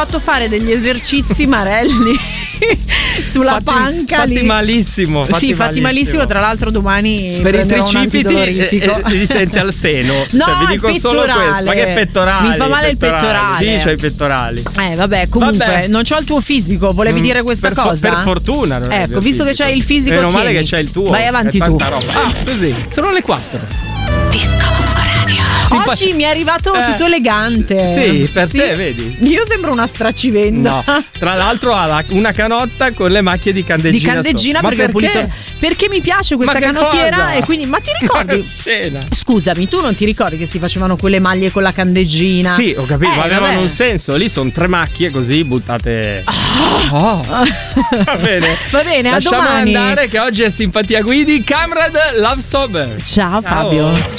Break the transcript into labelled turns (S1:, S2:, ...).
S1: fatto fare degli esercizi Marelli sulla panca lì.
S2: Fatti malissimo.
S1: Fatti malissimo. Tra l'altro domani
S2: per i
S1: tricipiti
S2: li sente al seno.
S1: No,
S2: cioè, vi dico solo questo. Ma che pettorali?
S1: Mi fa male il pettorale.
S2: Sì, c'hai i pettorali.
S1: Vabbè, comunque non c'ho il tuo fisico. Volevi dire questa cosa?
S2: Per fortuna. Non
S1: ecco, visto che c'hai il fisico,
S2: meno male che c'hai il tuo.
S1: Vai avanti tu.
S2: Roba. Così. Sono le 4.
S1: Disco Radio. Oggi mi è arrivato tutto elegante.
S2: Sì, per te, vedi.
S1: Io sembro una stracivenda.
S2: No. Tra l'altro ha una canotta con le macchie di candeggina.
S1: Di candeggina perché ho pulito. Perché mi piace questa canottiera e quindi. Ma ti ricordi? Scusami, tu non ti ricordi che si facevano quelle maglie con la candeggina?
S2: Sì, ho capito, ma avevano un senso. Lì sono 3 macchie così buttate. Va bene.
S1: Va bene,
S2: lasciamo
S1: a domani.
S2: Andare che oggi è Simpatia Guidi, Camrad Love Sober.
S1: Ciao Fabio.